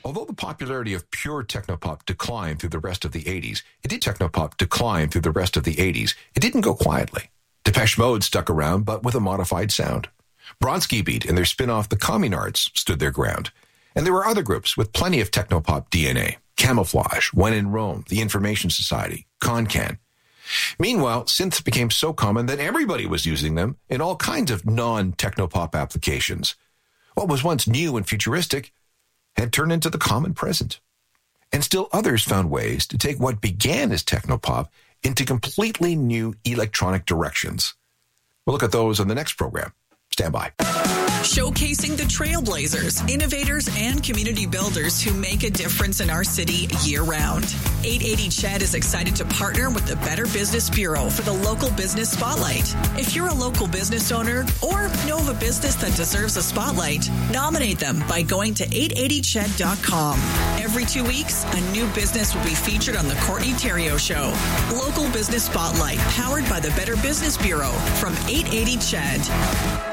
Although the popularity of pure technopop declined through the rest of the 80s, it didn't go quietly. Depeche Mode stuck around, but with a modified sound. Bronski Beat and their spin-off The Communards stood their ground. And there were other groups with plenty of technopop DNA. Camouflage, When in Rome, The Information Society, Concan. Meanwhile, synths became so common that everybody was using them in all kinds of non-technopop applications. What was once new and futuristic had turned into the common present. And still others found ways to take what began as technopop into completely new electronic directions. We'll look at those on the next program. Stand by. Showcasing the trailblazers, innovators, and community builders who make a difference in our city year-round. 880 CHED is excited to partner with the Better Business Bureau for the Local Business Spotlight. If you're a local business owner or know of a business that deserves a spotlight, nominate them by going to 880ched.com. Every 2 weeks, a new business will be featured on the Courtney Theriault Show. Local Business Spotlight, powered by the Better Business Bureau from 880 CHED.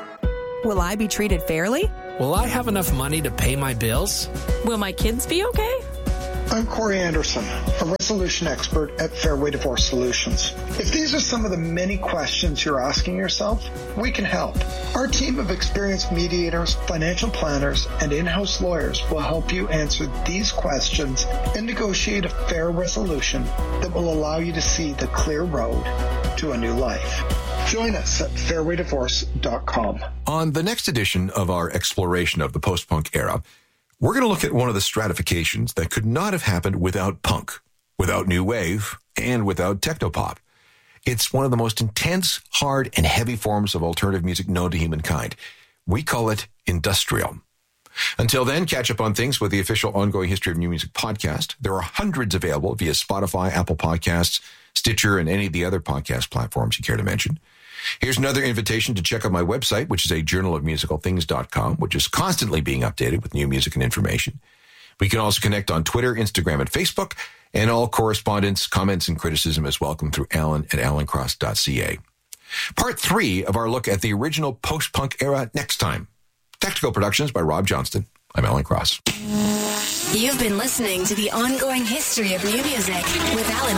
Will I be treated fairly? Will I have enough money to pay my bills? Will my kids be okay? I'm Corey Anderson, a resolution expert at Fairway Divorce Solutions. If these are some of the many questions you're asking yourself, we can help. Our team of experienced mediators, financial planners, and in-house lawyers will help you answer these questions and negotiate a fair resolution that will allow you to see the clear road to a new life. Join us at fairwaydivorce.com. On the next edition of our exploration of the post-punk era, we're going to look at one of the stratifications that could not have happened without punk, without new wave, and without technopop. It's one of the most intense, hard, and heavy forms of alternative music known to humankind. We call it industrial. Until then, catch up on things with the official Ongoing History of New Music podcast. There are hundreds available via Spotify, Apple Podcasts, Stitcher, and any of the other podcast platforms you care to mention. Here's another invitation to check out my website, which is a journalofmusicalthings.com, which is constantly being updated with new music and information. We can also connect on Twitter, Instagram, and Facebook, and all correspondence, comments, and criticism is welcome through Alan at alancross.ca. Part 3 of our look at the original post-punk era next time. Technical Productions by Rob Johnston. I'm Alan Cross. You've been listening to the Ongoing History of New Music with Alan